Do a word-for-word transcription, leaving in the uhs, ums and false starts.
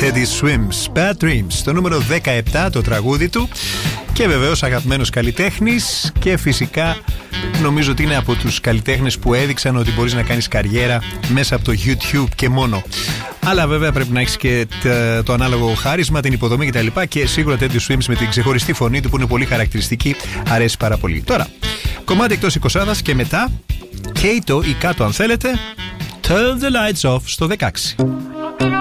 Teddy Swims, Bad Dreams. Στο νούμερο δεκαεπτά το τραγούδι του. Και βεβαίως αγαπημένος καλλιτέχνης. Και φυσικά νομίζω ότι είναι από τους καλλιτέχνες που έδειξαν ότι μπορείς να κάνεις καριέρα μέσα από το YouTube και μόνο. Αλλά βέβαια πρέπει να έχεις και το ανάλογο χάρισμα, την υποδομή κτλ. Και, και σίγουρα Teddy Swims με την ξεχωριστή φωνή του που είναι πολύ χαρακτηριστική αρέσει πάρα πολύ. Τώρα, κομμάτι εκτός εικοσάδας και μετά Kato ή κάτω αν θέλετε, Turn the Lights Off στο δεκαέξι.